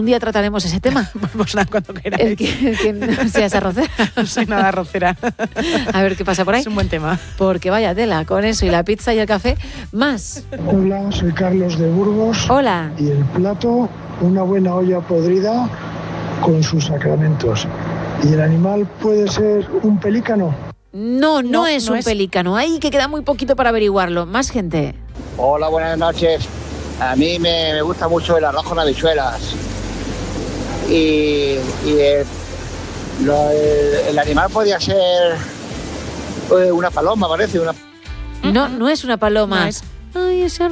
día trataremos ese tema. Pues nada, cuando queráis. El que no seas arrocera. No soy nada arrocera. A ver qué pasa por ahí. Es un buen tema. Porque vaya tela, con eso y la pizza y el café, más. Hola, soy Carlos de Burgos. Hola. Y el plato, una buena olla podrida con sus sacramentos. ¿Y el animal puede ser un pelícano? No es un pelícano. Ahí que queda muy poquito para averiguarlo. Más gente. Hola, buenas noches. A mí me gusta mucho el arroz con habichuelas. Y el animal podría ser una paloma, parece. No es una paloma. No es. Ay, ese